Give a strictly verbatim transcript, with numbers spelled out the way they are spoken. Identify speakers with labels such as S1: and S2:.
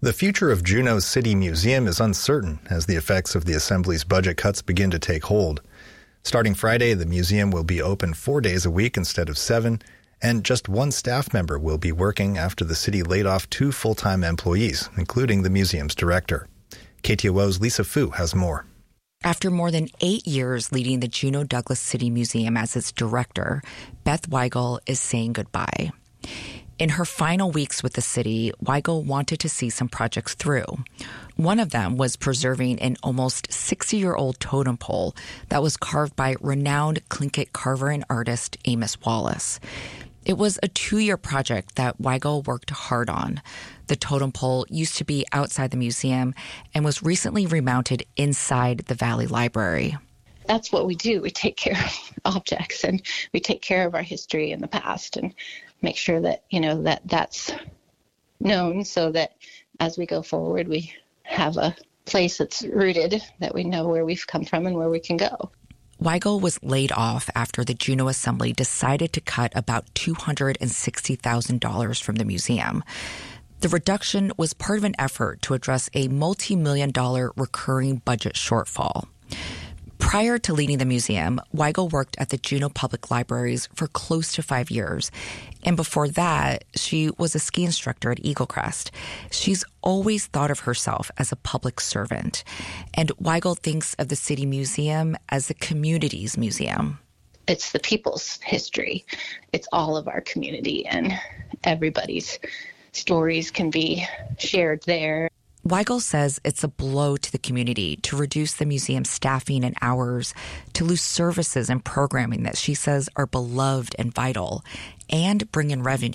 S1: The future of Juneau City Museum is uncertain as the effects of the Assembly's budget cuts begin to take hold. Starting Friday, the museum will be open four days a week instead of seven, and just one staff member will be working after the city laid off two full-time employees, including the museum's director. K T O O's Lisa Fu has more.
S2: After more than eight years leading the Juneau Douglas City Museum as its director, Beth Weigel is saying goodbye. In her final weeks with the city, Weigel wanted to see some projects through. One of them was preserving an almost sixty-year-old totem pole that was carved by renowned Tlingit carver and artist Amos Wallace. It was a two-year project that Weigel worked hard on. The totem pole used to be outside the museum and was recently remounted inside the Valley Library.
S3: That's what we do. We take care of objects and we take care of our history in the past and make sure that, you know, that that's known so that as we go forward, we have a place that's rooted, that we know where we've come from and where we can go.
S2: Weigel was laid off after the Juneau Assembly decided to cut about two hundred sixty thousand dollars from the museum. The reduction was part of an effort to address a multi-million dollar recurring budget shortfall. Prior to leading the museum, Weigel worked at the Juneau Public Libraries for close to five years. And before that, she was a ski instructor at Eagle Crest. She's always thought of herself as a public servant. And Weigel thinks of the City Museum as the community's museum.
S3: It's the people's history. It's all of our community, and everybody's stories can be shared there.
S2: Weigel says it's a blow to the community to reduce the museum's staffing and hours, to lose services and programming that she says are beloved and vital, and bring in revenue.